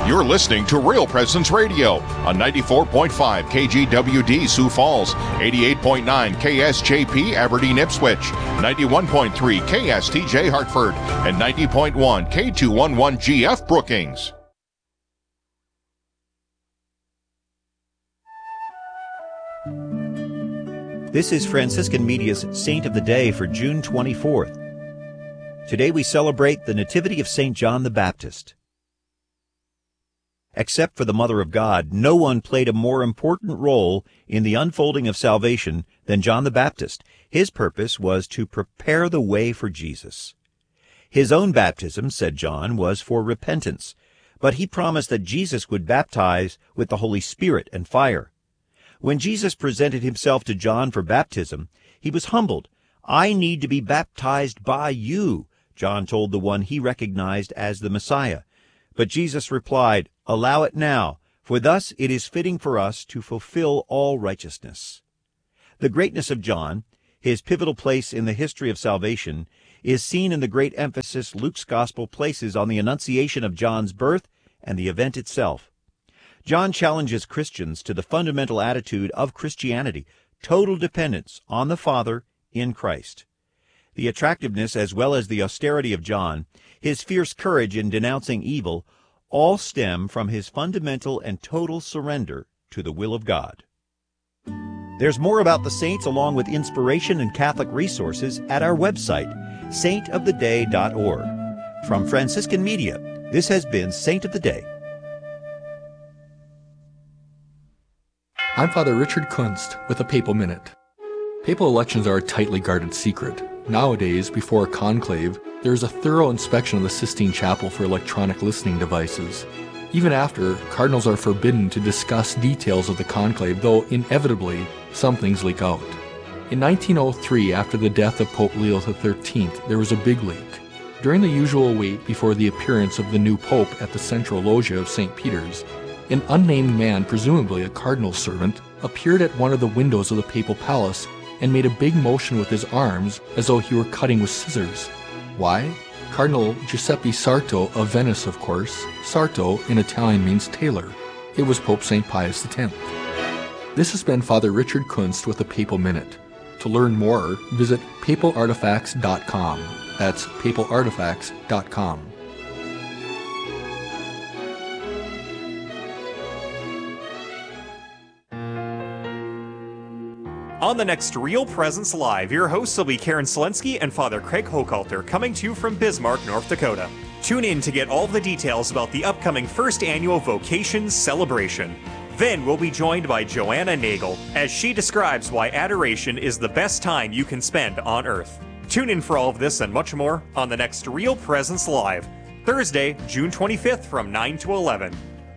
You're listening to Real Presence Radio on 94.5 KGWD Sioux Falls, 88.9 KSJP Aberdeen Ipswich, 91.3 KSTJ Hartford, and 90.1 K211 GF Brookings. This is Franciscan Media's Saint of the Day for June 24th. Today we celebrate the Nativity of St. John the Baptist. Except for the Mother of God, no one played a more important role in the unfolding of salvation than John the Baptist. His purpose was to prepare the way for Jesus. His own baptism, said John, was for repentance, but he promised that Jesus would baptize with the Holy Spirit and fire. When Jesus presented himself to John for baptism, he was humbled. "I need to be baptized by you," John told the one he recognized as the Messiah. But Jesus replied, "Allow it now, for thus it is fitting for us to fulfill all righteousness." The greatness of John, his pivotal place in the history of salvation, is seen in the great emphasis Luke's Gospel places on the annunciation of John's birth and the event itself. John challenges Christians to the fundamental attitude of Christianity, total dependence on the Father in Christ. The attractiveness as well as the austerity of John, his fierce courage in denouncing evil, all stem from his fundamental and total surrender to the will of God. There's more about the saints along with inspiration and Catholic resources at our website, saintoftheday.org. From Franciscan Media, this has been Saint of the Day. I'm Father Richard Kunst with a Papal Minute. Papal elections are a tightly guarded secret. Nowadays, before a conclave, there is a thorough inspection of the Sistine Chapel for electronic listening devices. Even after, cardinals are forbidden to discuss details of the conclave, though inevitably, some things leak out. In 1903, after the death of Pope Leo XIII, there was a big leak. During the usual wait before the appearance of the new pope at the central loggia of St. Peter's, an unnamed man, presumably a cardinal's servant, appeared at one of the windows of the papal palace and made a big motion with his arms as though he were cutting with scissors. Why? Cardinal Giuseppe Sarto of Venice, of course. Sarto in Italian means tailor. It was Pope St. Pius X. This has been Father Richard Kunst with a Papal Minute. To learn more, visit papalartifacts.com. That's papalartifacts.com. On the next Real Presence Live, your hosts will be Karen Selensky and Father Craig Hochhalter, coming to you from Bismarck, North Dakota. Tune in to get all the details about the upcoming first annual Vocations Celebration. Then we'll be joined by Joanna Nagel, as she describes why adoration is the best time you can spend on earth. Tune in for all of this and much more on the next Real Presence Live, Thursday, June 25th from 9 to 11.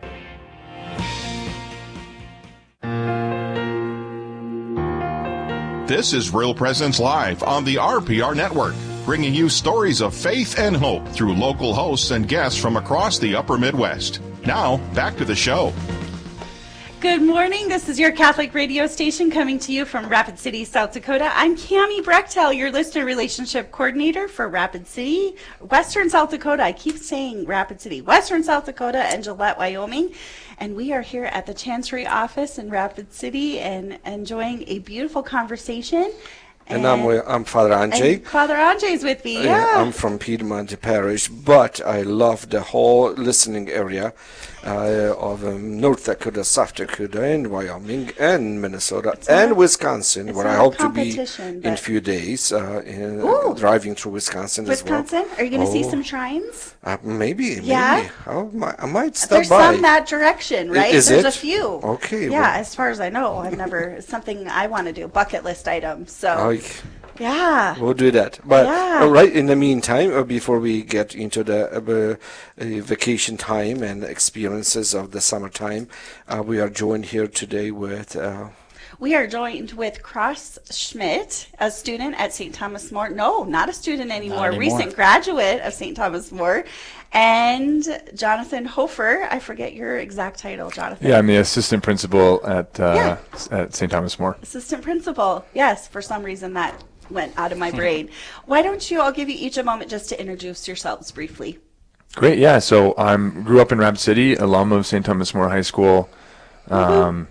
This is Real Presence Live on the RPR Network, bringing you stories of faith and hope through local hosts and guests from across the upper Midwest. Now, back to the show. Good morning. This is your Catholic radio station coming to you from Rapid City, South Dakota. I'm Cami Brechtel, your listener relationship coordinator for Rapid City, Western South Dakota. I keep saying Rapid City, Western South Dakota and Gillette, Wyoming. And we are here at the Chancery office in Rapid City and enjoying a beautiful conversation. And I'm Father Andrzej. And Father Andrzej is with me, yeah. I'm from Piedmont Parish, but I love the whole listening area of North Dakota, South Dakota, and Wyoming, and Minnesota, and Wisconsin, where I hope to be in a few days, driving through Wisconsin as well. Wisconsin? Are you going to see some shrines? Maybe. Yeah? I might stop There's by. There's some that direction, right? Is There's it? a few. Okay. Yeah, as far as I know. I've never, it's something I want to do, bucket list item, so. Yeah. We'll do that. But right in the meantime, before we get into the vacation time and experiences of the summertime, we are joined here today with... We are joined with Cross Schmidt, a student at St. Thomas More. No, not a student anymore. Recent graduate of St. Thomas More. And Jonathan Hofer. I forget your exact title, Jonathan. Yeah, I'm the assistant principal at St. Thomas More. Assistant principal. Yes, for some reason that went out of my brain. Why don't you, I'll give you each a moment just to introduce yourselves briefly. Great, yeah. So I grew up in Rapid City, alum of St. Thomas More High School. Love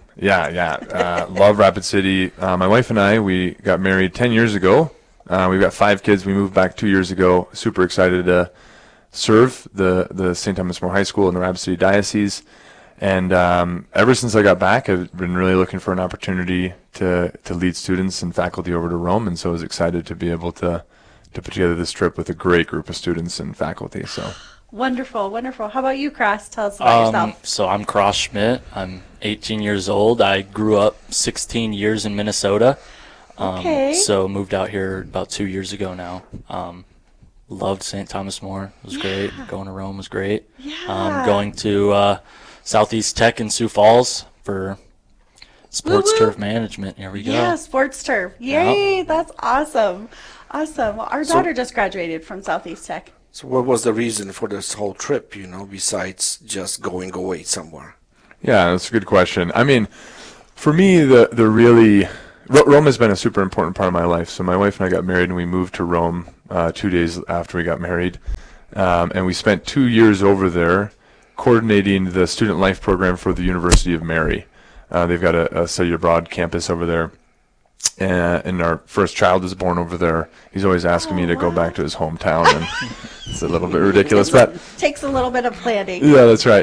Rapid City. My wife and I, we got married 10 years ago. We've got 5 kids. We moved back 2 years ago. Super excited to serve the St. Thomas More High School in the Rapid City Diocese. And ever since I got back, I've been really looking for an opportunity to lead students and faculty over to Rome. And so I was excited to be able to put together this trip with a great group of students and faculty. So Wonderful, wonderful. How about you, Cross? Tell us about yourself. So I'm Cross Schmidt. I'm 18 years old. I grew up 16 years in Minnesota. Okay. So moved out here about 2 years ago now. Loved St. Thomas More. It was great. Going to Rome was great. Yeah. Going to Southeast Tech in Sioux Falls for sports turf management. Here we go. Yeah, sports turf. Yay, that's awesome. Awesome. Our daughter just graduated from Southeast Tech. So what was the reason for this whole trip, besides just going away somewhere? yeah, that's a good question. I mean, for me, Rome has been a super important part of my life. So my wife and I got married, and we moved to Rome 2 days after we got married. And we spent 2 years over there coordinating the student life program for the University of Mary. They've got a study abroad campus over there. And our first child is born over there. He's always asking me to go back to his hometown, and it's a little bit ridiculous. But Takes a little bit of planning. yeah, that's right.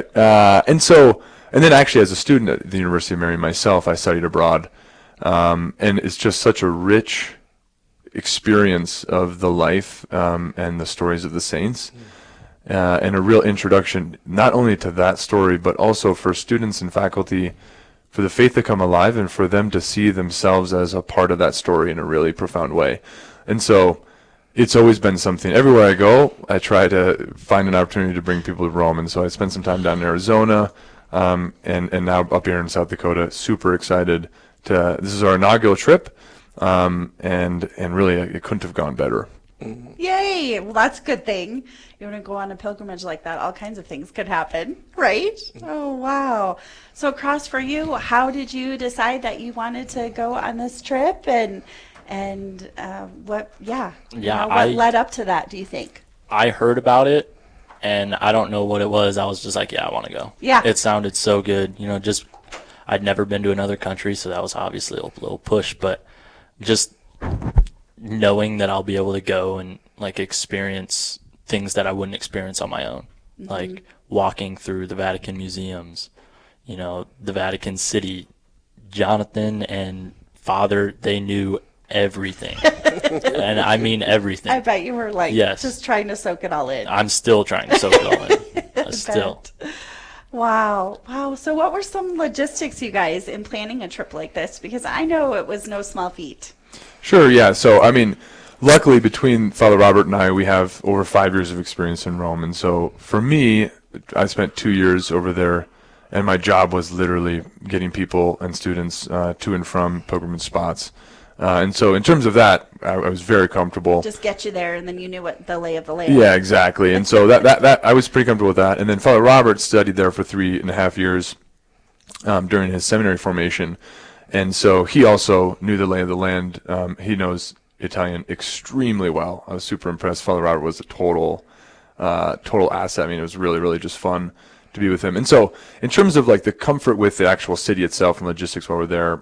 And then actually as a student at the University of Mary myself, I studied abroad. And it's just such a rich experience of the life and the stories of the saints, and a real introduction not only to that story, but also for students and faculty, for the faith to come alive and for them to see themselves as a part of that story in a really profound way. And so it's always been something. Everywhere I go, I try to find an opportunity to bring people to Rome. And so I spent some time down in Arizona, and now up here in South Dakota. Super excited this is our inaugural trip, and really it couldn't have gone better. Yay! Well, that's a good thing. You want to go on a pilgrimage like that, all kinds of things could happen, right? Oh, wow. So, Cross, for you, how did you decide that you wanted to go on this trip, and what led up to that, do you think? I heard about it, and I don't know what it was. I was just like, yeah, I want to go. Yeah. It sounded so good. I'd never been to another country, so that was obviously a little push, but just knowing that I'll be able to go and experience things that I wouldn't experience on my own, like walking through the Vatican museums, the Vatican City. Jonathan and Father, they knew everything, and I mean everything. I bet you were yes. just trying to soak it all in. I'm still trying to soak it all in. Still. Wow. So what were some logistics, you guys, in planning a trip like this? Because I know it was no small feat. Sure, yeah. So, I mean, luckily between Father Robert and I, we have over 5 years of experience in Rome. And so for me, I spent 2 years over there, and my job was literally getting people and students to and from pilgrimage spots. And so in terms of that, I was very comfortable. Just get you there, and then you knew what the lay of the land. Yeah, exactly. And so that I was pretty comfortable with that. And then Father Robert studied there for 3.5 years during his seminary formation. And so he also knew the lay of the land. He knows Italian extremely well. I was super impressed. Father Robert was a total asset. I mean, it was really, really just fun to be with him. And so in terms of the comfort with the actual city itself and logistics while we're there,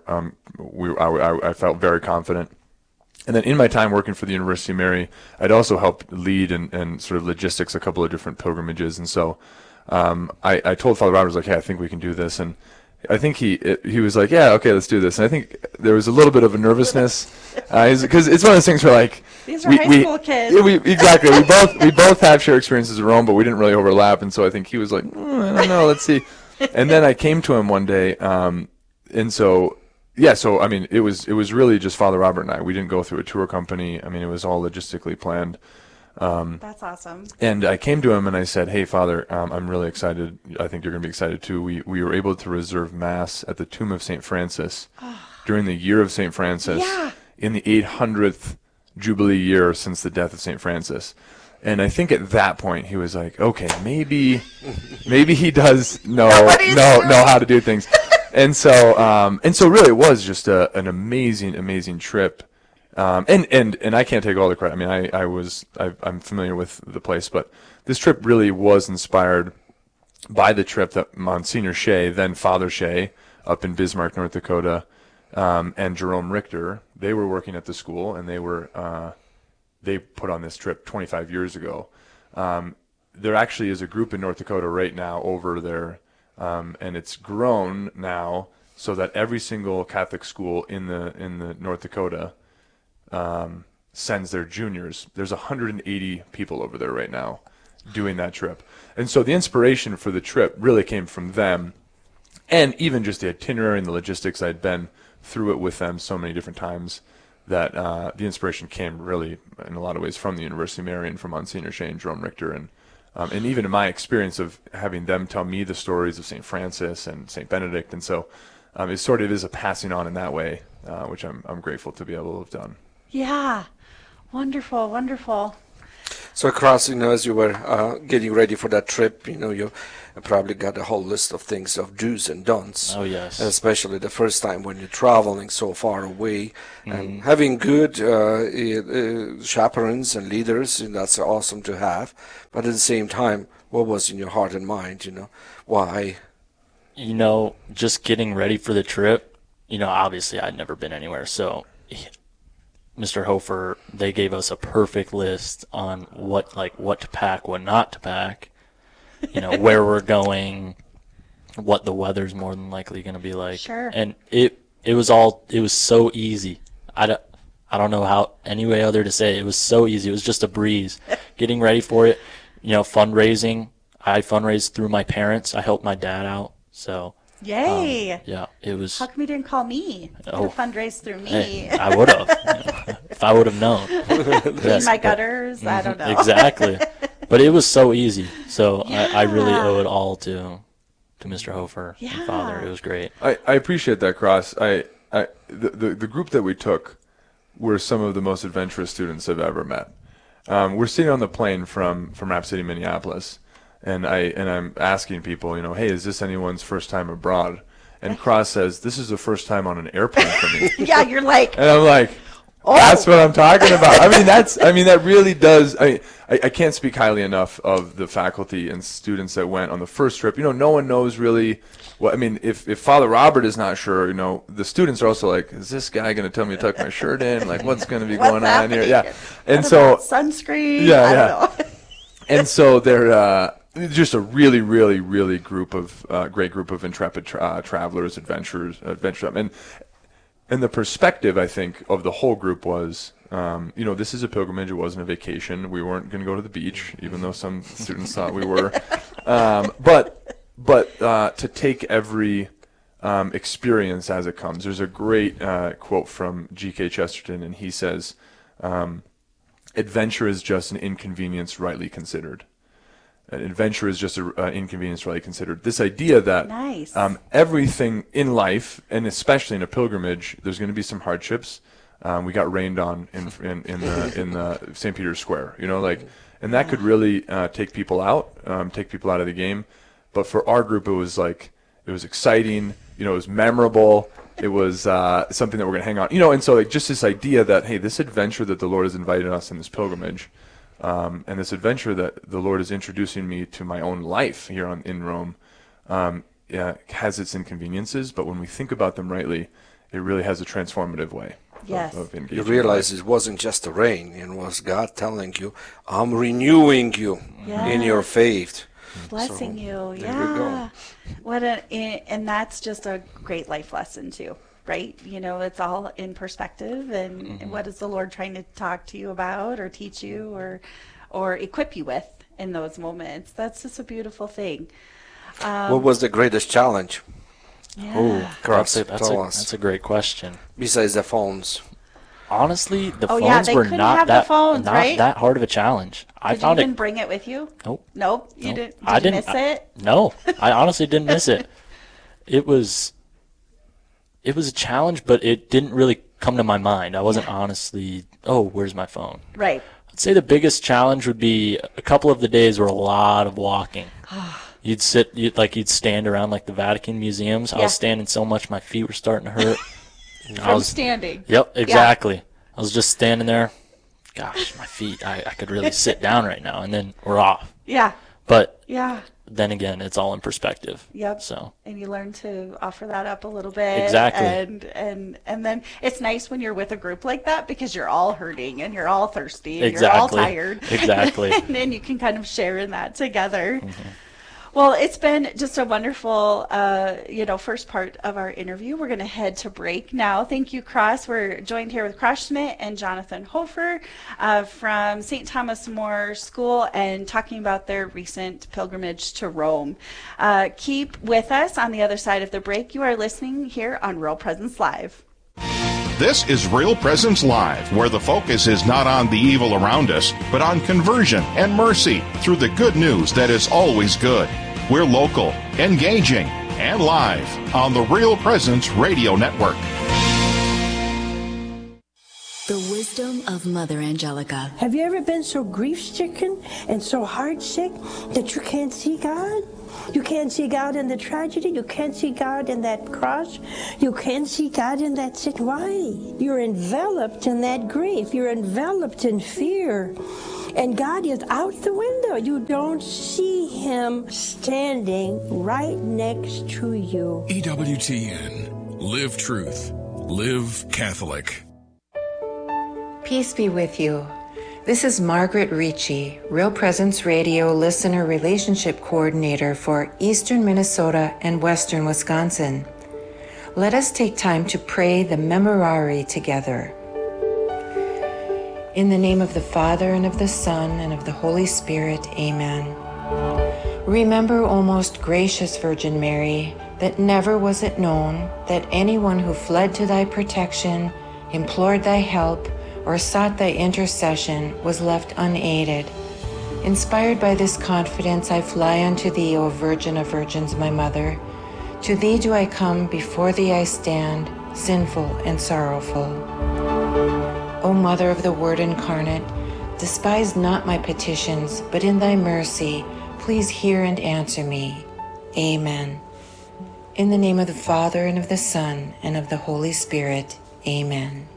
I felt very confident. And then in my time working for the University of Mary, I'd also helped lead and sort of logistics a couple of different pilgrimages. And so I told Father Robert, hey, I think we can do this. And I think he was like, yeah, okay, let's do this. And I think there was a little bit of a nervousness because it's one of those things where these are high school kids. Exactly. We both have shared experiences in Rome, but we didn't really overlap. And so I think he was like, I don't know, let's see. And then I came to him one day, and so yeah, so I mean, it was really just Father Robert and I. We didn't go through a tour company. I mean, it was all logistically planned. That's awesome. And I came to him and I said, hey, Father, I'm really excited. I think you're going to be excited too. We were able to reserve Mass at the tomb of St. Francis during the year of St. Francis in the 800th Jubilee year since the death of St. Francis. And I think at that point he was like, okay, maybe he does know how to do things. And so really it was just an amazing, amazing trip. And I can't take all the credit. I mean, I'm familiar with the place, but this trip really was inspired by the trip that Monsignor Shea, then Father Shea, up in Bismarck, North Dakota, and Jerome Richter, they were working at the school, and they put on this trip 25 years ago. There actually is a group in North Dakota right now over there, and it's grown now so that every single Catholic school in the North Dakota sends their juniors. There's 180 people over there right now doing that trip. And so the inspiration for the trip really came from them, and even just the itinerary and the logistics. I'd been through it with them so many different times that the inspiration came really in a lot of ways from the University of Marion, from Monsignor Shea and Jerome Richter, and even in my experience of having them tell me the stories of St. Francis and St. Benedict. And so it sort of is a passing on in that way, which I'm grateful to be able to have done. Yeah. Wonderful, wonderful. So, Cross, as you were getting ready for that trip, you probably got a whole list of things, of do's and don'ts. Oh, yes. Especially the first time when you're traveling so far away. And having good chaperones and leaders, that's awesome to have. But at the same time, what was in your heart and mind, Why? Just getting ready for the trip, obviously I'd never been anywhere, so Mr. Hofer, they gave us a perfect list on what to pack, what not to pack, where we're going, what the weather's more than likely going to be like. Sure. And it was so easy. I don't know how any way other to say it. It was so easy. It was just a breeze. Getting ready for it, fundraising. I fundraised through my parents. I helped my dad out. So. Yay! Yeah, it was. How come you didn't call me? You could have fundraised through me. Hey, I would have. If I would have known. Clean my gutters. I don't know. Exactly. But it was so easy. So Yeah. I really owe it all to Mr. Hofer Yeah. and Father. It was great. I appreciate that, Cross. The group that we took were some of the most adventurous students I've ever met. We're sitting on the plane from Rapid City, Minneapolis, and I'm asking people, hey, is this anyone's first time abroad? And Cross says, this is the first time on an airplane for me. Yeah, you're like. And I'm like, that's what I'm talking about. That really does. I can't speak highly enough of the faculty and students that went on the first trip. No one knows really what. If Father Robert is not sure, the students are also like, is this guy going to tell me to tuck my shirt in? Like, what's going to be going on here? Yeah. And What so about sunscreen. Yeah, I yeah. don't know. And so they're just a really, really, really great group of intrepid travelers, adventurers, and the perspective, I think, of the whole group was, this is a pilgrimage. It wasn't a vacation. We weren't going to go to the beach, even though some students thought we were. But to take every experience as it comes. There's a great quote from G.K. Chesterton, and he says, adventure is just an inconvenience rightly considered. Adventure is just an inconvenience rightly considered. This idea that Nice. Everything in life, and especially in a pilgrimage, there's going to be some hardships. We got rained on in the St. Peter's Square, and that could really take people out of the game. But for our group, it was exciting. It was memorable. It was something that we're going to hang on. And so just this idea that, hey, this adventure that the Lord has invited us in this pilgrimage, and this adventure that the Lord is introducing me to my own life here in Rome, has its inconveniences. But when we think about them rightly, it really has a transformative way. Yes. Of engaging You realize it wasn't just the rain. It was God telling you, I'm renewing you in your faith. Blessing you. there Yeah. you go. And that's just a great life lesson too, right? It's all in perspective, and what is the Lord trying to talk to you about or teach you or equip you with in those moments? That's just a beautiful thing. What was the greatest challenge? Yeah. Cross, That's tell us. a great question. Besides the phones. Honestly, the Oh, phones yeah, they were couldn't not have the phones, not right? that hard of a challenge. I Did you found even it. bring it with you? Nope. Nope. You Nope. didn't. I Did you didn't miss it? No, I honestly didn't miss it. It was a challenge, but it didn't really come to my mind. I wasn't honestly, where's my phone? Right. I'd say the biggest challenge would be a couple of the days were a lot of walking. You'd stand around like the Vatican museums. I Yeah. was standing so much my feet were starting to hurt. From standing. Yep, exactly. I was just standing there. Gosh, my feet, I could really sit down right now, and then we're off. Yeah. But Yeah. then again, it's all in perspective. Yep. So. And you learn to offer that up a little bit. Exactly. And then it's nice when you're with a group like that because you're all hurting and you're all thirsty and Exactly. you're all tired. Exactly. And then you can kind of share in that together. Mm-hmm. Well, it's been just a wonderful, first part of our interview. We're going to head to break now. Thank you, Cross. We're joined here with Cross Schmidt and Jonathan Hofer from St. Thomas More School and talking about their recent pilgrimage to Rome. Keep with us on the other side of the break. You are listening here on Real Presence Live. This is Real Presence Live, where the focus is not on the evil around us, but on conversion and mercy through the good news that is always good. We're local, engaging, and live on the Real Presence Radio Network. The wisdom of Mother Angelica. Have you ever been so grief-stricken and so heart-sick that you can't see God? You can't see God in the tragedy. You can't see God in that cross. You can't see God in that sick. Why? You're enveloped in that grief. You're enveloped in fear. And God is out the window. You don't see Him standing right next to you. EWTN. Live truth. Live Catholic. Peace be with you. This is Margaret Ricci, Real Presence Radio Listener Relationship Coordinator for Eastern Minnesota and Western Wisconsin. Let us take time to pray the Memorare together. In the name of the Father, and of the Son, and of the Holy Spirit, amen. Remember, O most gracious Virgin Mary, that never was it known that anyone who fled to thy protection, implored thy help, or sought thy intercession was left unaided. Inspired by this confidence, I fly unto thee, O Virgin of Virgins, my Mother. To thee do I come, before thee I stand, sinful and sorrowful. O Mother of the Word incarnate, despise not my petitions, but in thy mercy, please hear and answer me. Amen. In the name of the Father, and of the Son, and of the Holy Spirit. Amen.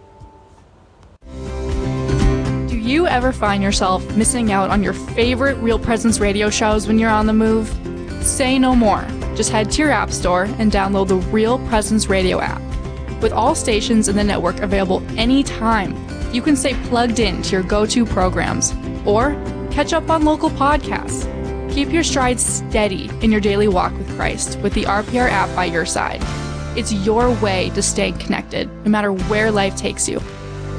Do you ever find yourself missing out on your favorite Real Presence radio shows when you're on the move? Say no more. Just head to your app store and download the Real Presence Radio app. With all stations in the network available anytime, you can stay plugged in to your go-to programs or catch up on local podcasts. Keep your stride steady in your daily walk with Christ with the RPR app by your side. It's your way to stay connected, no matter where life takes you.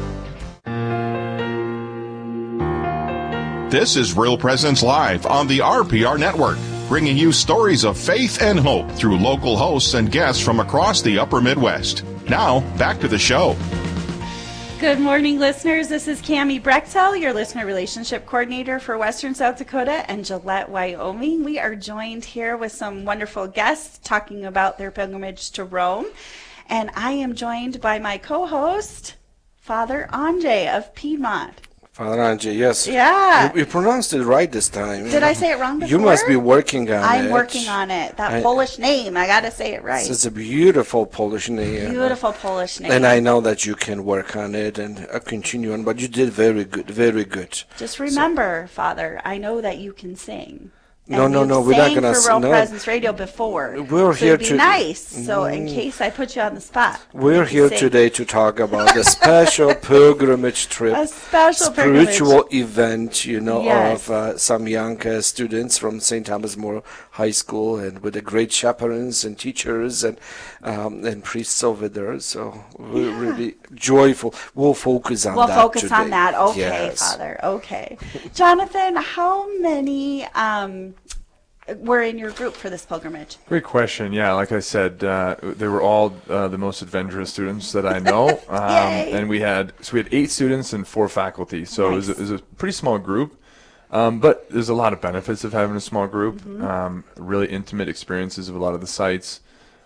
This is Real Presence Live on the RPR Network, bringing you stories of faith and hope through local hosts and guests from across the upper Midwest. Now, back to the show. Good morning, listeners. This is Cammie Brechtel, your listener relationship coordinator for Western South Dakota and Gillette, Wyoming. We are joined here with some wonderful guests talking about their pilgrimage to Rome. And I am joined by my co-host, Father Anjay of Piedmont. Father Anjay, yes. Yeah. You pronounced it right this time. Did I say it wrong before? You must be working on it. I'm working on it. That Polish name, I got to say it right. It's a beautiful Polish name. Beautiful Polish name. And I know that you can work on it and continue on, but you did very good, very good. Just remember, Father, I know that you can sing. No, we're not going to sing for Real Presence Radio before. We're here to be nice. So in case I put you on the spot, we're here today to talk about a special pilgrimage trip, a special spiritual event, yes. of some young students from St. Thomas More High School, and with the great chaperones and teachers and priests over there. So we're really joyful. We'll focus on that. We'll focus today. on that. Okay, yes. Father. Okay, Jonathan, how many were in your group for this pilgrimage? Great question. Yeah, like I said, they were all the most adventurous students that I know, and we had 8 students and 4 faculty, so nice. it was a pretty small group. But there's a lot of benefits of having a small group. Mm-hmm. Really intimate experiences of a lot of the sites,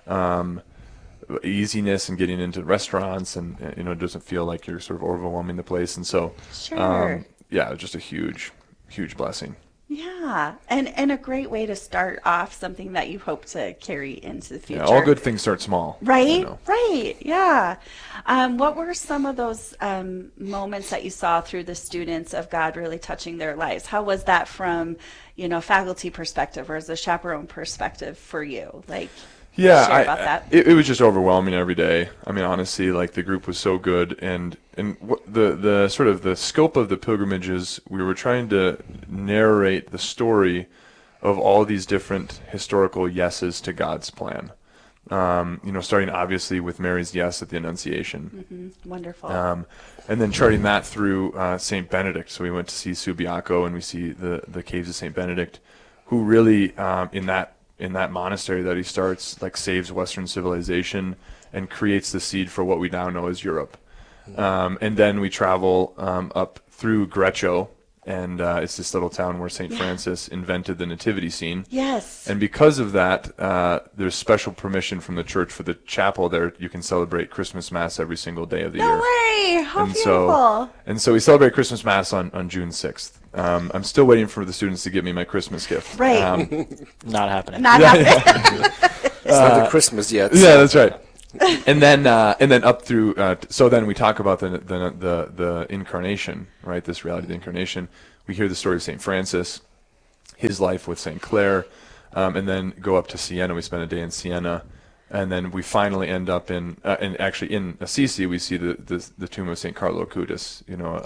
easiness in getting into restaurants, and it doesn't feel like you're sort of overwhelming the place. And so, sure. Yeah, just a huge blessing. Yeah, and a great way to start off something that you hope to carry into the future. Yeah, all good things start small. Right, right, yeah. What were some of those moments that you saw through the students of God really touching their lives? How was that from, faculty perspective or as a chaperone perspective for you? Share about that. It was just overwhelming every day. I mean, honestly, the group was so good, and the sort of the scope of the pilgrimages, we were trying to narrate the story of all these different historical yeses to God's plan. Starting obviously with Mary's yes at the Annunciation. Mm-hmm. Wonderful. And then charting that through St. Benedict. So we went to see Subiaco, and we see the caves of St. Benedict, who really, in that monastery that he starts, saves Western civilization and creates the seed for what we now know as Europe. And then we travel up through Greccio, and it's this little town where St. Francis invented the nativity scene. Yes. And because of that, there's special permission from the church for the chapel there. You can celebrate Christmas Mass every single day of the year. No way! How beautiful! So we celebrate Christmas Mass on June 6th. I'm still waiting for the students to give me my Christmas gift. Right. Not happening. Not happening. It's not the Christmas yet. Yeah, that's right. And then up through. So then we talk about the incarnation, right? This reality of the incarnation. We hear the story of St. Francis, his life with St. Clare, and then go up to Siena. We spend a day in Siena, and then we finally end up in Assisi. We see the tomb of St. Carlo Acutis.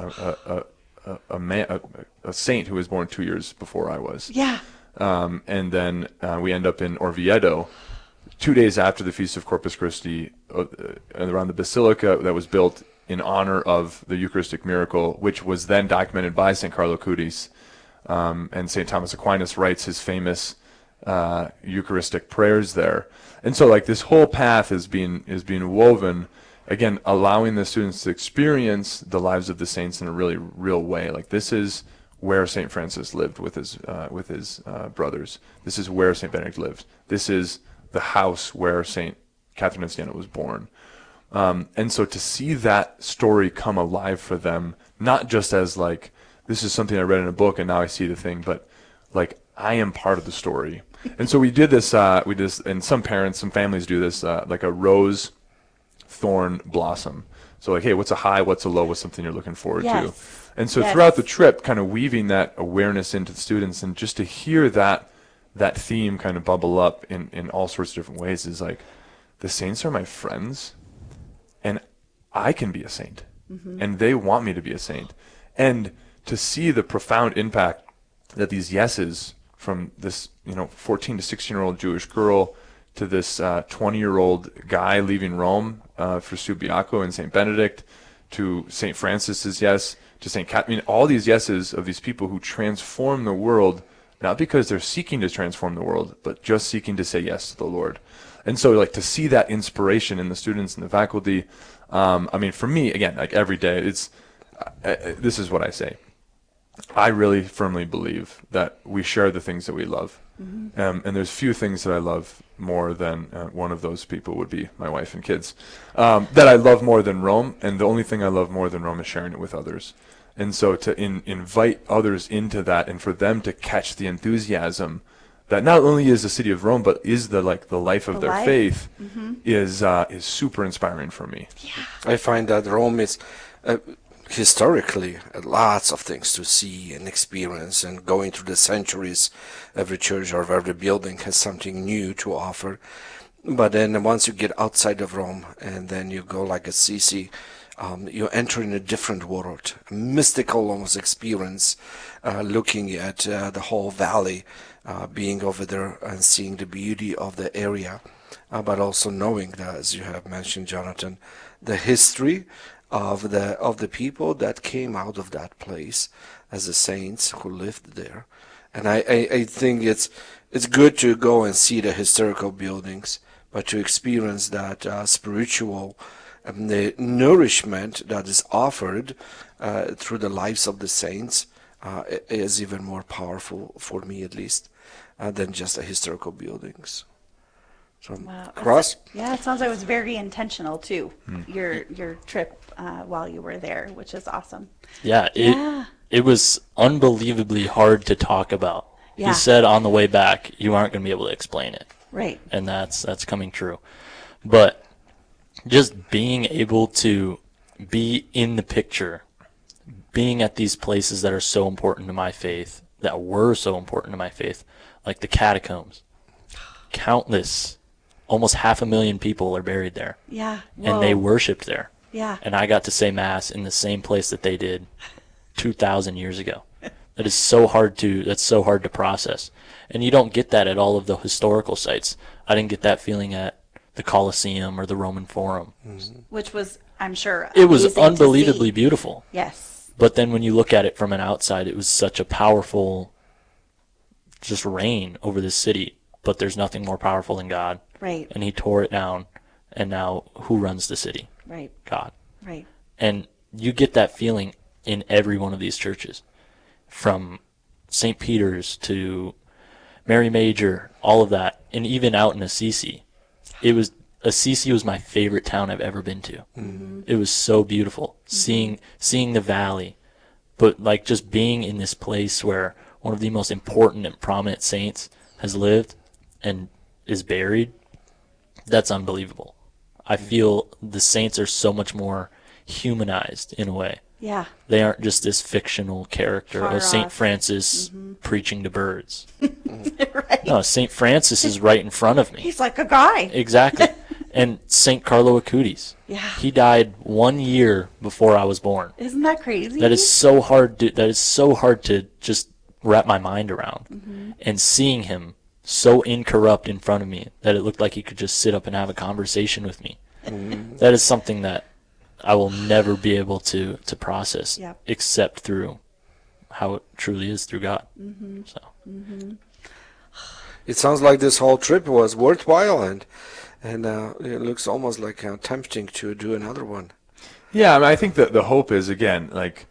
A saint who was born 2 years before I was. Yeah. And then we end up in Orvieto, 2 days after the Feast of Corpus Christi, around the basilica that was built in honor of the Eucharistic miracle, which was then documented by St. Carlo Acutis. And St. Thomas Aquinas writes his famous Eucharistic prayers there. And so this whole path is being woven, again, allowing the students to experience the lives of the saints in a really real way. This is where St. Francis lived with his brothers. This is where St. Benedict lived. This is the house where St. Catherine of Siena was born. And so to see that story come alive for them, not just as this is something I read in a book and now I see the thing, but I am part of the story. And so we did this, and some parents, some families do this, like a rose thorn blossom. So hey, what's a high, what's a low, what's something you're looking forward to? And so throughout the trip, kind of weaving that awareness into the students, and just to hear that theme kind of bubble up in all sorts of different ways is the saints are my friends, and I can be a saint, and they want me to be a saint. And to see the profound impact that these yeses, from this 14 to 16-year-old Jewish girl to this 20-year-old guy leaving Rome for Subiaco and St. Benedict, to St. Francis's yes, to St. Catherine, all these yeses of these people who transform the world, not because they're seeking to transform the world, but just seeking to say yes to the Lord. And so to see that inspiration in the students and the faculty, for me, again, every day, this is what I say. I really firmly believe that we share the things that we love. And there's few things that I love more than one of those people would be my wife and kids, that I love more than Rome. And the only thing I love more than Rome is sharing it with others. And so to invite others into that, and for them to catch the enthusiasm that not only is the city of Rome, but is the life of their faith, is super inspiring for me. Yeah. I find that Rome is historically lots of things to see and experience, and going through the centuries, every church or every building has something new to offer. But then once you get outside of Rome, and then you go like Assisi, you enter in a different world, a mystical almost experience, looking at the whole valley, being over there and seeing the beauty of the area, but also knowing that, as you have mentioned, Jonathan, the history of the people that came out of that place as the saints who lived there. And I think it's good to go and see the historical buildings, but to experience that spiritual the nourishment that is offered through the lives of the saints is even more powerful, for me at least, than just the historical buildings. So, wow. Cross? Yeah, it sounds like it was very intentional too. Your trip while you were there, which is awesome. Yeah, it was unbelievably hard to talk about. Yeah. He said on the way back, you aren't going to be able to explain it. Right. And that's coming true. But just being able to be in the picture, being at these places that are so important to my faith, that were so important to my faith, like the catacombs. Countless, almost 500,000 people are buried there. Yeah. And they worshipped there. Yeah. And I got to say Mass in the same place that they did 2,000 years ago. That's so hard to process. And you don't get that at all of the historical sites. I didn't get that feeling at the Colosseum or the Roman Forum. Which was, I'm sure, it was amazing unbelievably to see. beautiful. Yes. But then when you look at it from an outside, it was such a powerful just reign over this city. But there's nothing more powerful than God. Right. And he tore it down. And now who runs the city? Right. God. Right. And you get that feeling in every one of these churches. From St. Peter's to Mary Major, all of that. And even out in Assisi. Assisi was my favorite town I've ever been to. Mm-hmm. It was so beautiful. Mm-hmm. Seeing the valley. But like just being in this place where one of the most important and prominent saints has lived and is buried, that's unbelievable. I feel the saints are so much more humanized in a way. Yeah. They aren't just this fictional character Far of St. off. Francis preaching to birds. Right. No, St. Francis is right in front of me. He's like a guy. Exactly. And St. Carlo Acutis. Yeah. He died 1 year before I was born. Isn't that crazy? That is so hard to just wrap my mind around. Mm-hmm. And seeing him so incorrupt in front of me that it looked like he could just sit up and have a conversation with me. Mm-hmm. That is something that I will never be able to process, except through how it truly is through God. Mm-hmm. So. Mm-hmm. It sounds like this whole trip was worthwhile, and it looks almost like tempting to do another one. Yeah, I mean, I think that the hope is, again, like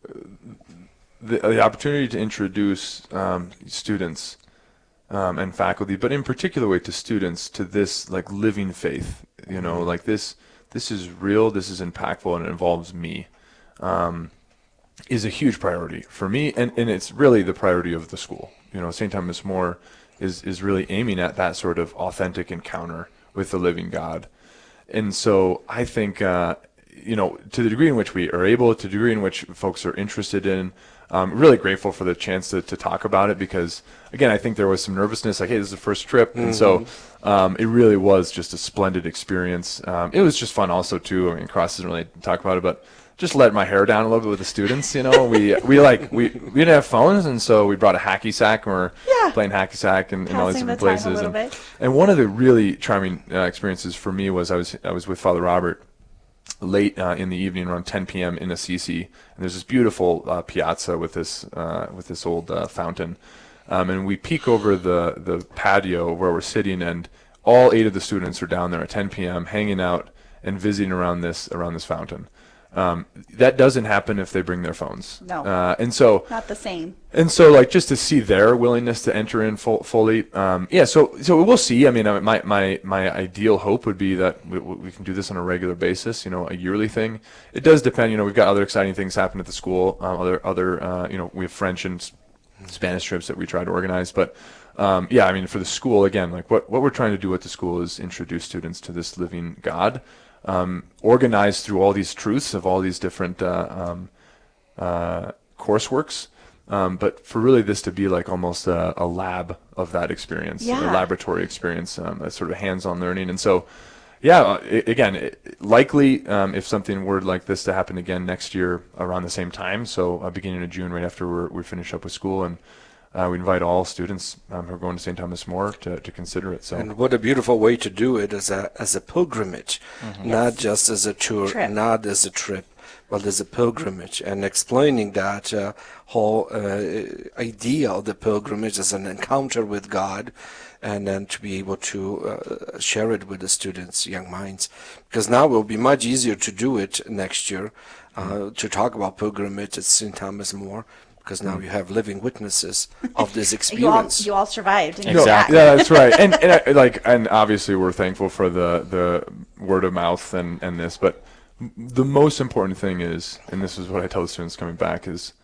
the opportunity to introduce students and faculty, but in particular way to students, to this like living faith. You know, like this is real, this is impactful, and it involves me, is a huge priority for me, and it's really the priority of the school. You know, St. Thomas More is really aiming at that sort of authentic encounter with the living God. And so I think, you know, to the degree in which we are able, to the degree in which folks are interested in, really grateful for the chance to talk about it, because, again, I think there was some nervousness, like, hey, this is the first trip. Mm-hmm. And so it really was just a splendid experience. It was just fun also, too. I mean, Cross doesn't really talk about it, but just let my hair down a little bit with the students, you know. We didn't have phones, and so we brought a hacky sack, and we're playing hacky sack and all these different places. And one of the really charming experiences for me was I was with Father Robert late in the evening, around 10 p.m. in Assisi, and there's this beautiful piazza with this old fountain, and we peek over the patio where we're sitting, and all 8 of the students are down there at 10 p.m. hanging out and visiting around this fountain. That doesn't happen if they bring their phones. No. And so not the same. And so, like, just to see their willingness to enter in fully, so we'll see. I mean, my ideal hope would be that we can do this on a regular basis, you know, a yearly thing. It does depend, you know, we've got other exciting things happening at the school, other you know, we have French and Spanish trips that we try to organize, but I mean, for the school, again, like what we're trying to do at the school is introduce students to this living God, organized through all these truths of all these different courseworks, but for really this to be like almost a lab of that experience, a laboratory experience, a sort of hands-on learning. And so, likely if something were like this to happen again next year around the same time, so beginning of June, right after we finish up with school, and we invite all students who are going to St. Thomas More to consider it. So, and what a beautiful way to do it as a pilgrimage, not just as a tour, not as a trip, but as a pilgrimage, and explaining that whole idea of the pilgrimage as an encounter with God, and then to be able to share it with the students' young minds. Because now it will be much easier to do it next year, to talk about pilgrimage at St. Thomas More, because now you have living witnesses of this experience. You all survived. And exactly. Yeah, that's right. And obviously we're thankful for the word of mouth and this, but the most important thing is, and this is what I tell the students coming back, is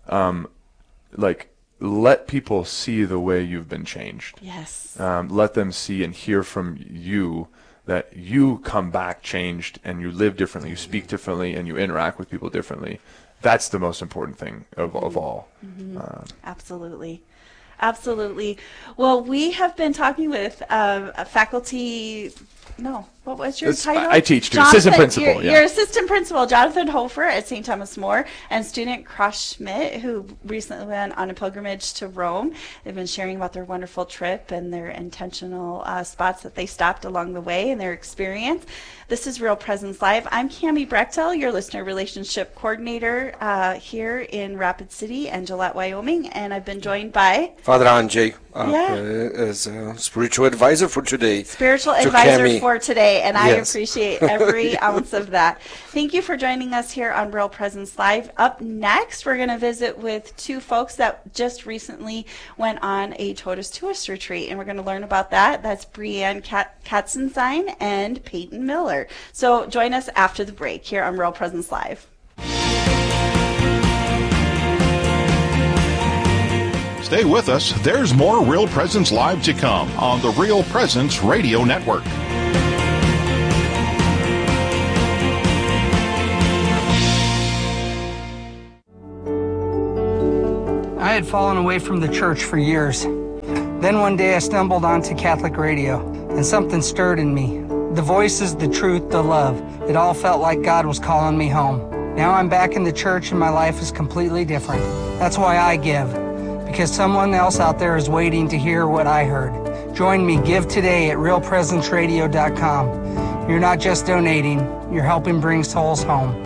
like, let people see the way you've been changed. Yes. Let them see and hear from you that you come back changed and you live differently, you speak differently, and you interact with people differently. That's the most important thing of all. Absolutely. Absolutely. Well, we have been talking with a faculty. No, what was your title? I teach too. Assistant principal. Your assistant principal, Jonathan Hofer at St. Thomas More, and student Cross Schmidt, who recently went on a pilgrimage to Rome. They've been sharing about their wonderful trip and their intentional spots that they stopped along the way and their experience. This is Real Presence Live. I'm Cami Brechtel, your listener relationship coordinator here in Rapid City and Gillette, Wyoming, and I've been joined by Father Anjay as spiritual advisor for today. Spiritual advisor for today, and I Yes. appreciate every ounce of that. Thank you for joining us here on Real Presence Live. Up next, we're going to visit with two folks that just recently went on a Totus Tuus retreat, and we're going to learn about that. That's Brianne Katzenstein and Peyton Miller. So join us after the break here on Real Presence Live. Stay with us. There's more Real Presence Live to come on the Real Presence Radio Network. I had fallen away from the church for years. Then one day I stumbled onto Catholic radio, and something stirred in me. The voices, the truth, the love. It all felt like God was calling me home. Now I'm back in the church and my life is completely different. That's why I give, because someone else out there is waiting to hear what I heard. Join me, give today at realpresenceradio.com. You're not just donating, you're helping bring souls home.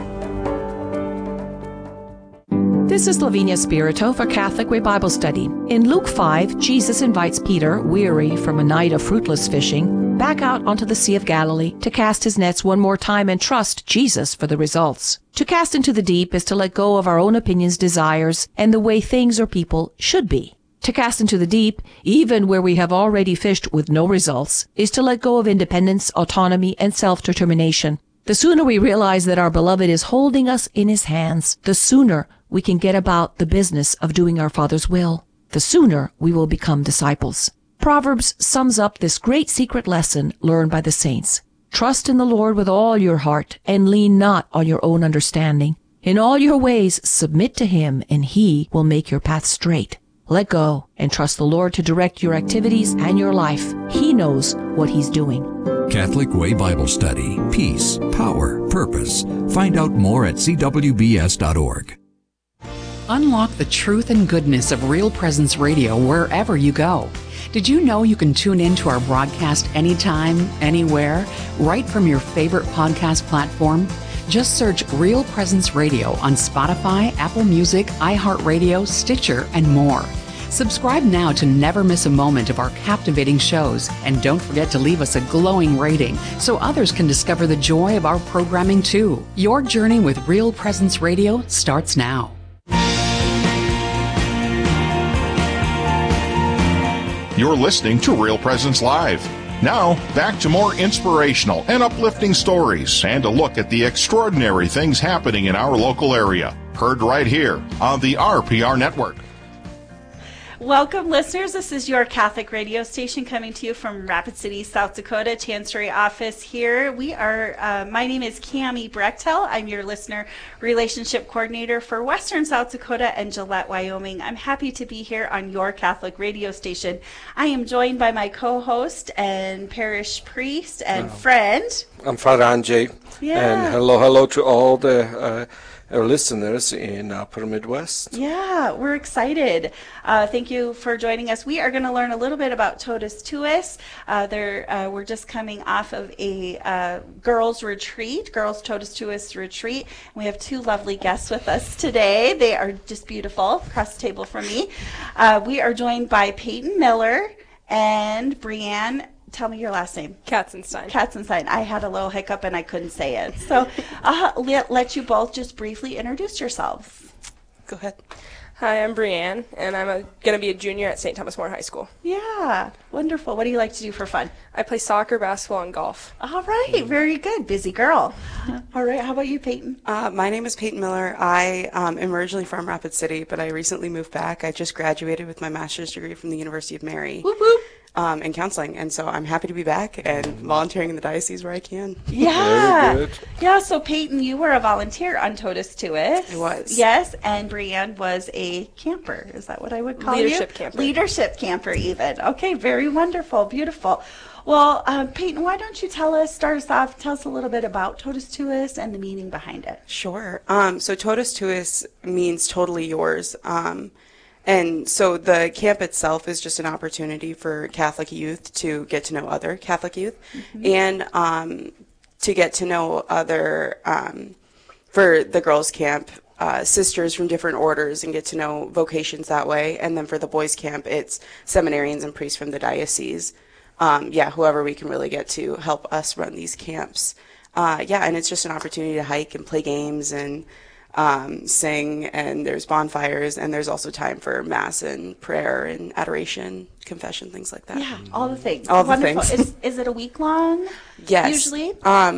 This is Lavinia Spirito for Catholic Way Bible Study. In Luke 5, Jesus invites Peter, weary from a night of fruitless fishing, back out onto the Sea of Galilee to cast his nets one more time and trust Jesus for the results. To cast into the deep is to let go of our own opinions, desires, and the way things or people should be. To cast into the deep, even where we have already fished with no results, is to let go of independence, autonomy, and self-determination. The sooner we realize that our beloved is holding us in his hands, the sooner we can get about the business of doing our Father's will. The sooner we will become disciples. Proverbs sums up this great secret lesson learned by the saints. Trust in the Lord with all your heart, and lean not on your own understanding. In all your ways submit to him, and he will make your path straight. Let go and trust the Lord to direct your activities and your life. He knows what he's doing. Catholic Way Bible Study. Peace, power, purpose. Find out more at cwbs.org. Unlock the truth and goodness of Real Presence Radio wherever you go. Did you know you can tune in to our broadcast anytime, anywhere, right from your favorite podcast platform? Just search Real Presence Radio on Spotify, Apple Music, iHeartRadio, Stitcher, and more. Subscribe now to never miss a moment of our captivating shows, and don't forget to leave us a glowing rating so others can discover the joy of our programming too. Your journey with Real Presence Radio starts now. You're listening to Real Presence Live. Now, back to more inspirational and uplifting stories and a look at the extraordinary things happening in our local area. Heard right here on the RPR Network. Welcome, listeners. This is your Catholic radio station coming to you from Rapid City, South Dakota, Chancery office here. We are, my name is Cami Brechtel. I'm your listener relationship coordinator for Western South Dakota and Gillette, Wyoming. I'm happy to be here on your Catholic radio station. I am joined by my co-host and parish priest and friend. I'm Father Anjay. Yeah. And hello to all the our listeners in Upper Midwest. Yeah, we're excited. Thank you for joining us. We are going to learn a little bit about Totus Tuus. We're just coming off of a girls' retreat, girls' Totus Tuus retreat. We have two lovely guests with us today. They are just beautiful, across the table from me. We are joined by Peyton Miller and Brianne. Tell me your last name. Katzenstein. Katzenstein. I had a little hiccup and I couldn't say it. So let you both just briefly introduce yourselves. Go ahead. Hi, I'm Brianne, and I'm going to be a junior at St. Thomas More High School. Yeah, wonderful. What do you like to do for fun? I play soccer, basketball, and golf. All right, very good. Busy girl. All right, how about you, Peyton? My name is Peyton Miller. I am originally from Rapid City, but I recently moved back. I just graduated with my master's degree from the University of Mary. Whoop, whoop. In counseling, and so I'm happy to be back and volunteering in the diocese where I can. Yeah. Very good. Yeah, so Peyton, you were a volunteer on Totus Tuus. I was. Yes, and Brianne was a camper. Is that what I would call Leadership you? camper. Leadership camper even. Okay, very wonderful, beautiful. Well, Peyton, why don't you start us off, tell us a little bit about Totus Tuus and the meaning behind it. Sure. So Totus Tuus means totally yours. And so the camp itself is just an opportunity for Catholic youth to get to know other Catholic youth and to get to know other, for the girls' camp, sisters from different orders and get to know vocations that way. And then for the boys' camp, it's seminarians and priests from the diocese. Whoever we can really get to help us run these camps. And it's just an opportunity to hike and play games and sing, and there's bonfires, and there's also time for mass and prayer and adoration, confession, things like that. Yeah, all the things. All Wonderful. the things. Is it a week long? Yes. Usually?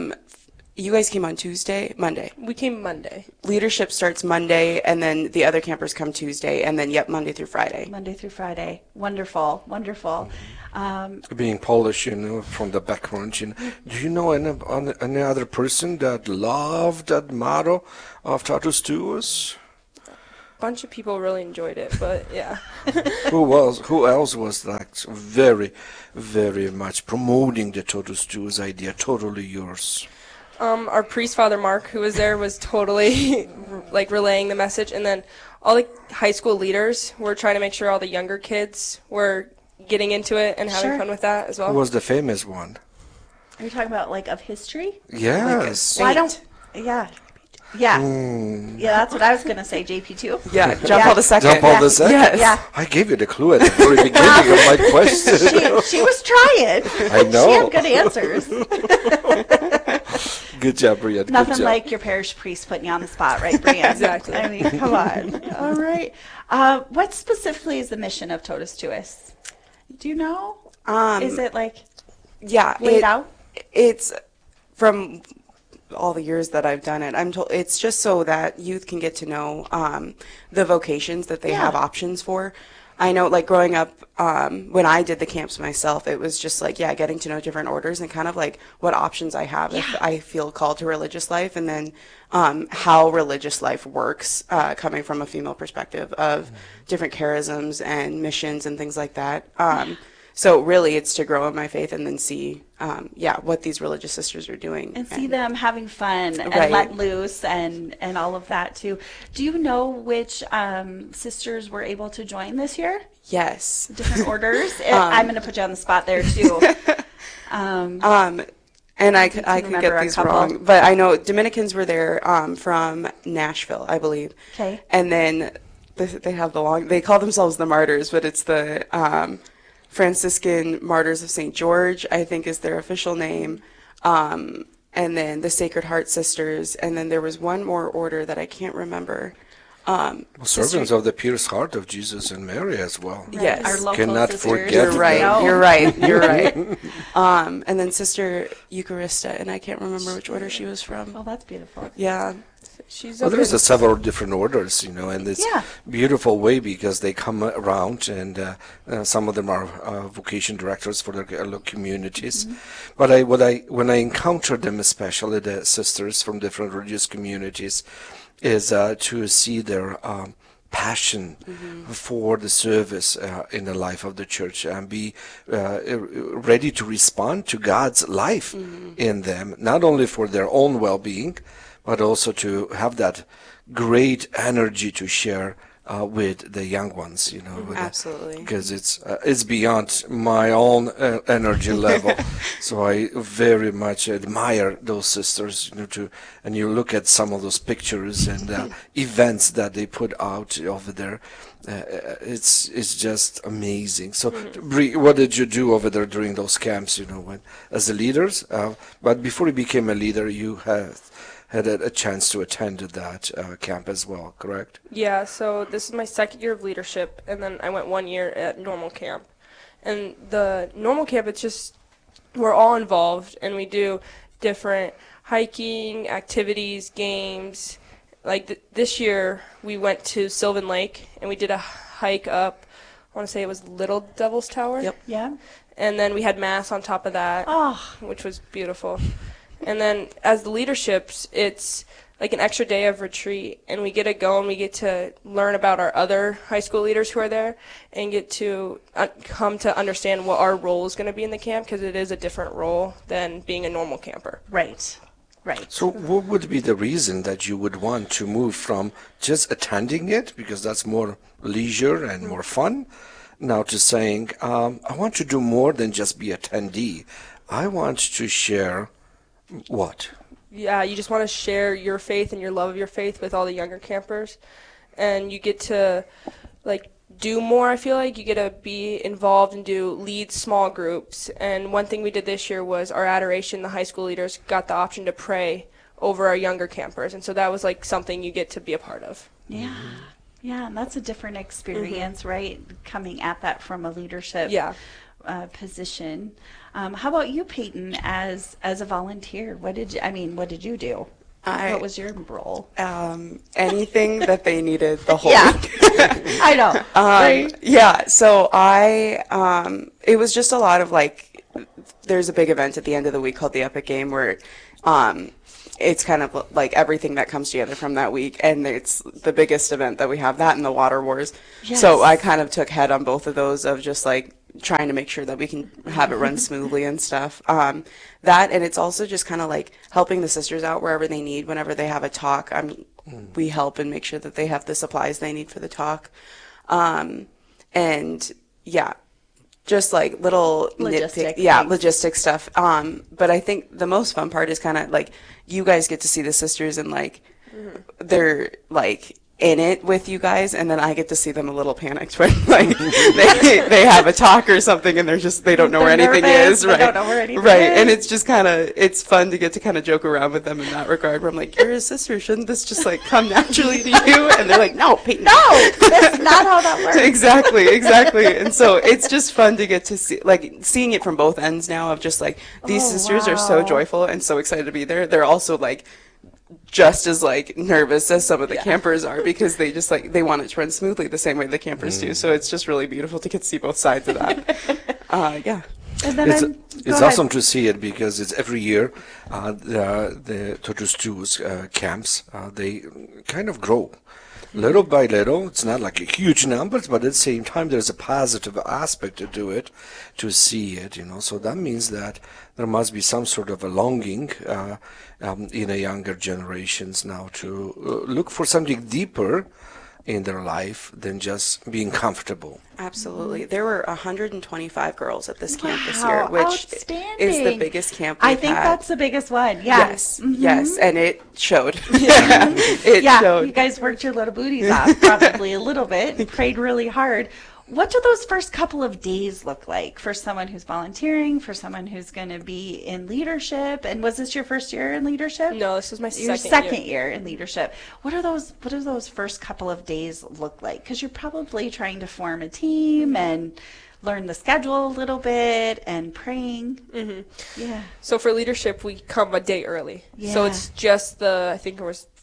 You guys came on Monday. We came Monday. Leadership starts Monday, and then the other campers come Tuesday, and then, Monday through Friday. Monday through Friday. Wonderful, wonderful. Being Polish, from the background, do you know any other person that loved that motto of Totus Tuus? A bunch of people really enjoyed it, but yeah. Who else was like very, very much promoting the Totus Tuus idea, totally yours? Our priest, Father Mark, who was there, was totally relaying the message, and then all the high school leaders were trying to make sure all the younger kids were getting into it and having fun with that as well. Who was the famous one? Are you talking about of history? Yes. Yeah. Yeah, that's what I was going to say, JP2. Yeah, John Paul II. John Paul II? Yes. Yeah. I gave you the clue at the very beginning of my question. She was trying. I know. She had good answers. Good job, Brianne. Nothing like your parish priest putting you on the spot, right, Brianne? Exactly. I mean, come on. All right. What specifically is the mission of Totus Tuus? Do you know? Is it laid out? It's from all the years that I've done it. I'm told it's just so that youth can get to know the vocations that they have options for. I know, growing up, when I did the camps myself, it was just getting to know different orders and kind of what options I have if I feel called to religious life, and then how religious life works, coming from a female perspective of different charisms and missions and things like that. So really, it's to grow in my faith and then see, what these religious sisters are doing. And see them having fun and let loose and all of that, too. Do you know which sisters were able to join this year? Yes. Different orders? I'm going to put you on the spot there, too. And I could get these wrong, but I know Dominicans were there from Nashville, I believe. Okay. And then they have they call themselves the Martyrs, but it's the Franciscan Martyrs of St. George, I think is their official name. And then the Sacred Heart Sisters. And then there was one more order that I can't remember. Servants of the Pierced Heart of Jesus and Mary as well. Right. Yes. Our local Cannot sisters. forget You're right. them. You're right. You're right. And then Sister Eucharista, and I can't remember which order she was from. Oh, that's beautiful. Yeah. There's several different orders, and it's beautiful way because they come around, and some of them are vocation directors for their communities. But when I encounter them, especially the sisters from different religious communities, is to see their passion for the service in the life of the church and be ready to respond to God's life in them, not only for their own well-being, but also to have that great energy to share with the young ones, Absolutely. Because it's beyond my own energy level. So I very much admire those sisters, and you look at some of those pictures and events that they put out over there. It's just amazing. So, Bree, what did you do over there during those camps? As the leaders? But before you became a leader, you had a chance to attend that camp as well, correct? Yeah, so this is my second year of leadership, and then I went 1 year at normal camp. And the normal camp, it's just, we're all involved, and we do different hiking, activities, games. Like this year, we went to Sylvan Lake, and we did a hike up, I want to say it was Little Devil's Tower. Yep. Yeah. And then we had mass on top of that, which was beautiful. And then as the leaderships, it's like an extra day of retreat, and we get to go and we get to learn about our other high school leaders who are there and get to come to understand what our role is going to be in the camp, because it is a different role than being a normal camper. Right. Right. So what would be the reason that you would want to move from just attending it, because that's more leisure and more fun, now to saying, I want to do more than just be attendee. I want to share what? Yeah, you just want to share your faith and your love of your faith with all the younger campers. And you get to, like, do more, I feel like. You get to be involved and lead small groups. And one thing we did this year was our adoration, the high school leaders got the option to pray over our younger campers. And so that was, like, something you get to be a part of. Yeah. Yeah, and that's a different experience, right? Coming at that from a leadership position. How about you, Peyton, as a volunteer? What did you do? What was your role? Anything that they needed the whole week. I know. Right? Yeah, so it was just a lot of, like, there's a big event at the end of the week called the Epic Game where it's kind of like everything that comes together from that week, and it's the biggest event that we have, that and the Water Wars. Yes. So I kind of took head on both of those of just, like, trying to make sure that we can have it run smoothly and stuff. That, and it's also just kind of like helping the sisters out wherever they need, whenever they have a talk. We help and make sure that they have the supplies they need for the talk. And yeah, just like little logistic stuff. But I think the most fun part is kind of like you guys get to see the sisters and like they're like in it with you guys, and then I get to see them a little panicked when like they have a talk or something and they don't know where anything is, right? Don't know where anything right, is. And it's just it's fun to get to kind of joke around with them in that regard. Where I'm like, you're a sister, shouldn't this just like come naturally to you? And they're like, no, Peyton, no, that's not how that works. Exactly. And so it's just fun to get to see, like, seeing it from both ends now of just like these sisters are so joyful and so excited to be there. They're also like just as like nervous as some of the campers are, because they just like they want it to run smoothly the same way the campers do. So it's just really beautiful to get to see both sides of that. Yeah. And then it's awesome to see it, because it's every year the Totus 2's camps, they kind of grow. Little by little. It's not like a huge numbers, but at the same time there's a positive aspect to it, to see it, so that means that there must be some sort of a longing in the younger generations now to look for something deeper in their life than just being comfortable. Absolutely. There were 125 girls at this camp this year, which is the biggest camp we've I think had. That's the biggest one. Yes, and it showed. Showed. You guys worked your little booties off probably a little bit and prayed really hard. What do those first couple of days look like for someone who's volunteering, for someone who's going to be in leadership? And was this your first year in leadership? No, this was my second year in leadership. What do those first couple of days look like? Because you're probably trying to form a team and learn the schedule a little bit and praying. Yeah. So for leadership, we come a day early. Yeah. So it's just I think it was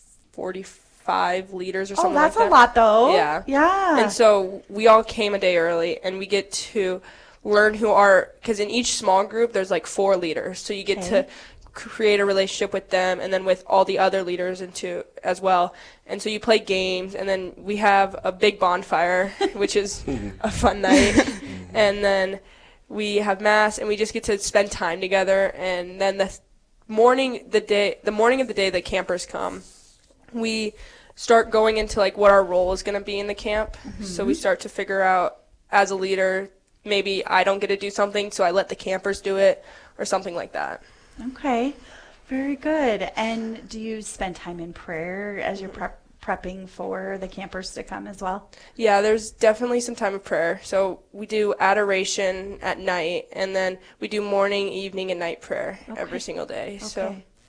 45 leaders or something like that. Oh, that's a lot, though. Yeah. Yeah. And so we all came a day early, and we get to learn because in each small group, there's like 4 leaders. So you get to create a relationship with them and then with all the other leaders as well. And so you play games, and then we have a big bonfire, which is a fun night. And then we have mass, and we just get to spend time together. And then the morning of the day the campers come, we start going into like what our role is going to be in the camp. So we start to figure out, as a leader, maybe I don't get to do something, so I let the campers do it or something like that. Okay, very good. And do you spend time in prayer as you're prepping for the campers to come as well? Yeah, there's definitely some time of prayer. So we do adoration at night, and then we do morning, evening, and night prayer every single day. Okay. So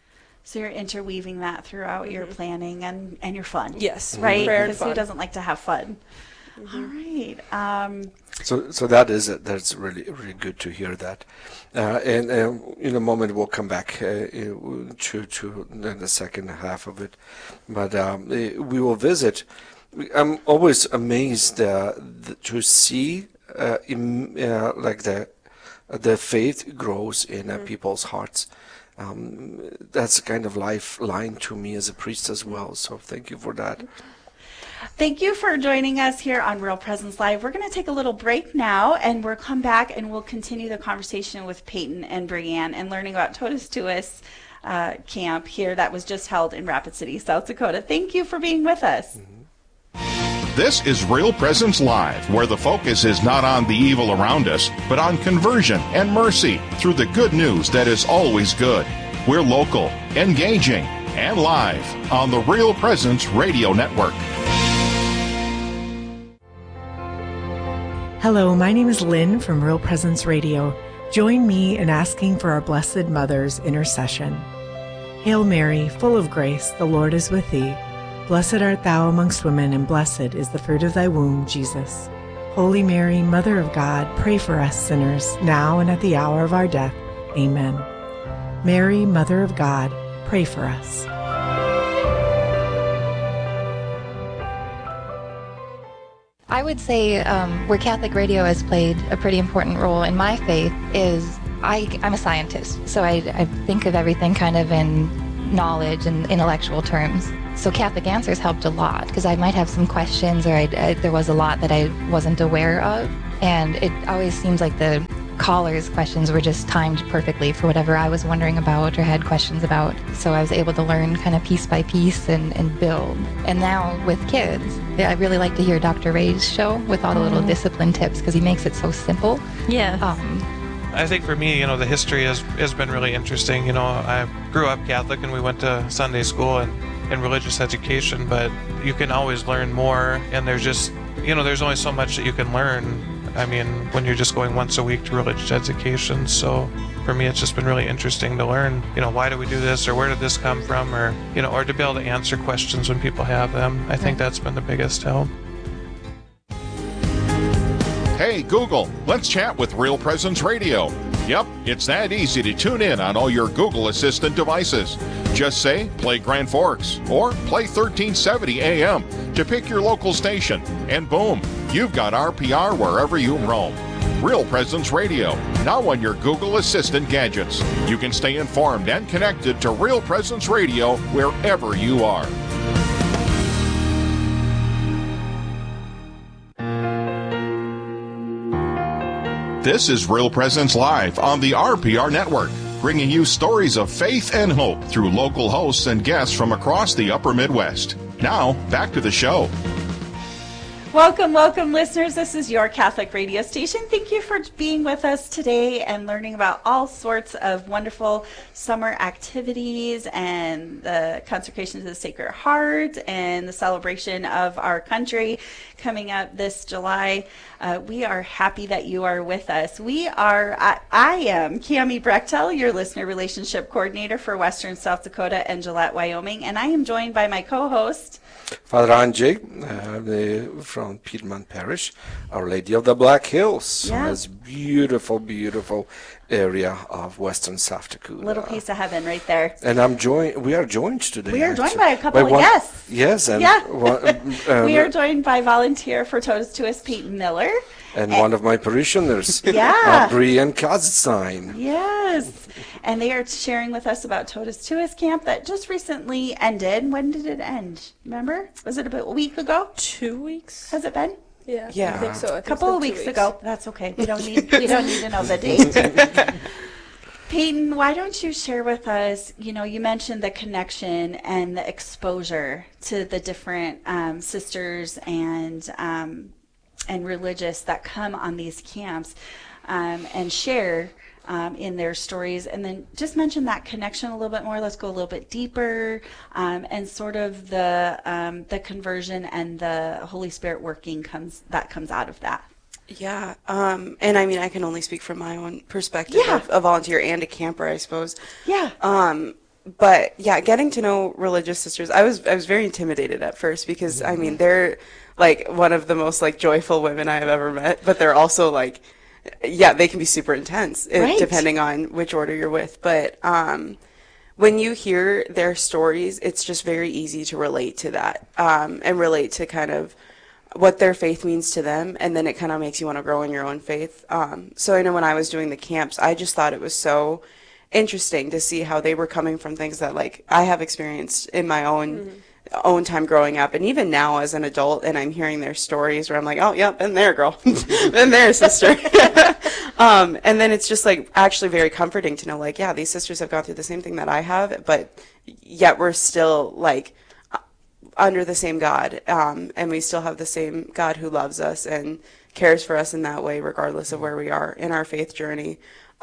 So you're interweaving that throughout your planning and your fun. Yes. Right? Prayer and Because who fun. doesn't like to have fun? All right. So that's really good to hear that. And in a moment we'll come back to the second half of it, but we will visit. I'm always amazed to see like the faith grows in people's hearts. That's a kind of lifeline to me as a priest as well. So thank you for that. Thank you for joining us here on Real Presence Live. We're going to take a little break now, and we'll come back and we'll continue the conversation with Peyton and Brianne and learning about Totus Tuus camp here that was just held in Rapid City, South Dakota. Thank you for being with us. This is Real Presence Live, where the focus is not on the evil around us, but on conversion and mercy through the good news that is always good. We're local, engaging, and live on the Real Presence Radio Network. Hello, my name is Lynn from Real Presence Radio. Join me in asking for our Blessed Mother's intercession. Hail Mary, full of grace, the Lord is with thee. Blessed art thou amongst women, and blessed is the fruit of thy womb, Jesus. Holy Mary, Mother of God, pray for us sinners, now and at the hour of our death. Amen. Mary, Mother of God, pray for us. I would say where Catholic radio has played a pretty important role in my faith is I'm a scientist, so I think of everything kind of in knowledge and intellectual terms. So Catholic Answers helped a lot because I might have some questions or there was a lot that I wasn't aware of, and it always seems like the callers' questions were just timed perfectly for whatever I was wondering about or had questions about. So I was able to learn kind of piece by piece and build. And now with kids, I really like to hear Dr. Ray's show with all the little discipline tips because he makes it so simple. Yeah. I think for me, the history has been really interesting. I grew up Catholic and we went to Sunday school and religious education, but you can always learn more, and there's just, there's only so much that you can learn. I mean, when you're just going once a week to religious education. So for me, it's just been really interesting to learn, why do we do this, or where did this come from, or, or to be able to answer questions when people have them. I think that's been the biggest help. Hey, Google, let's chat with Real Presence Radio. Yep, it's that easy to tune in on all your Google Assistant devices. Just say, play Grand Forks, or play 1370 AM to pick your local station, and boom, you've got RPR wherever you roam. Real Presence Radio, now on your Google Assistant gadgets. You can stay informed and connected to Real Presence Radio wherever you are. This is Real Presence Live on the RPR Network, bringing you stories of faith and hope through local hosts and guests from across the upper Midwest. Now, back to the show. Welcome, welcome, listeners. This is your Catholic radio station. Thank you for being with us today and learning about all sorts of wonderful summer activities and the consecration to the Sacred Heart and the celebration of our country coming up this July. We are happy that you are with us. I am Cami Brechtel, your listener relationship coordinator for Western South Dakota and Gillette, Wyoming, and I am joined by my co-host, Father Andrzej from Piedmont Parish, Our Lady of the Black Hills. Yeah. This beautiful, beautiful area of Western South Dakota. little piece of heaven right there. And we are joined today. We are joined by a couple of guests. Yes, and we are joined by volunteer for Totus Tuus, Peyton Miller. And one of my parishioners, Yeah. Brianne Kazenstein. Yes, and they are sharing with us about Totus Tuus camp that just recently ended. When did it end? Remember? Was it about a week ago? 2 weeks. Has it been? Yeah, Yeah. I think so. I think A couple it's of been 2 weeks ago. That's okay. We don't need to know the date. Peyton, why don't you share with us, you mentioned the connection and the exposure to the different sisters and religious that come on these camps and share in their stories, and then just mention that connection a little bit more. Let's go a little bit deeper, and sort of the conversion and the Holy Spirit working comes out of that. Yeah, and I mean, I can only speak from my own perspective of a volunteer and a camper, I suppose. Yeah. but yeah, getting to know religious sisters, I was very intimidated at first because I mean they're like one of the most like joyful women I have ever met, but they're also like, yeah, they can be super intense depending on which order you're with. But when you hear their stories, it's just very easy to relate to that and relate to kind of what their faith means to them, and then it kind of makes you want to grow in your own faith. So I know when I was doing the camps, I just thought it was so interesting to see how they were coming from things that like I have experienced in my own time growing up, and even now as an adult, and I'm hearing their stories where I'm like, oh yeah, been there, girl. Been there, sister. And then it's just like actually very comforting to know like, yeah, these sisters have gone through the same thing that I have, but yet we're still like under the same God, and we still have the same God who loves us and cares for us in that way regardless of where we are in our faith journey.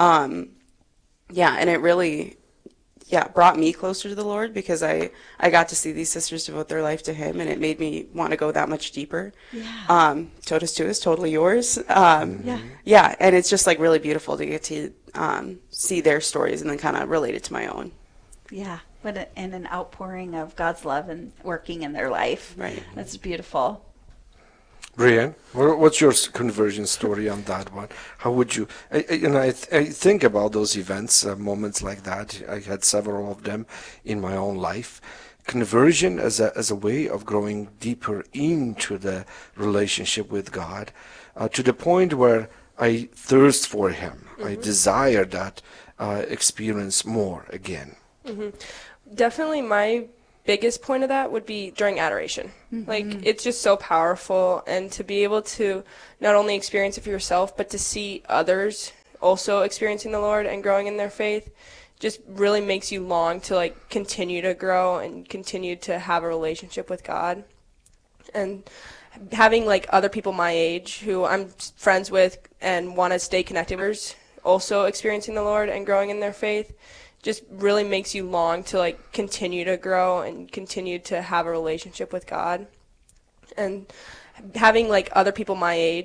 Yeah, and it really, brought me closer to the Lord because I got to see these sisters devote their life to Him, and it made me want to go that much deeper. Yeah. Totus Tuus, totally yours. Yeah, and it's just like really beautiful to get to see their stories and then kind of relate it to my own. Yeah, and an outpouring of God's love and working in their life. Right. That's beautiful. Brian, what's your conversion story on that one? How would you, I think about those events, moments like that. I had several of them in my own life. Conversion as a way of growing deeper into the relationship with God, to the point where I thirst for Him. I desire that experience more again. Definitely my biggest point of that would be during adoration. Like, it's just so powerful, and to be able to not only experience it for yourself, but to see others also experiencing the Lord and growing in their faith just really makes you long to like continue to grow and continue to have a relationship with God. And having like other people my age who I'm friends with and want to stay connected with, also experiencing the Lord and growing in their faith, just really makes you long to like continue to grow and continue to have a relationship with God. And having like other people my age